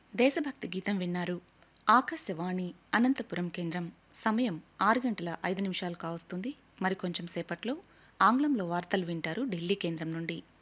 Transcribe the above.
దేశభక్తి గీతం విన్నారు. ఆకాశవాణి అనంతపురం కేంద్రం. సమయం 6 గంటల 5 నిమిషాలు కావస్తుంది. మరికొంచెం సేపట్లో ఆంగ్లంలో వార్తలు వింటారు ఢిల్లీ కేంద్రం నుండి.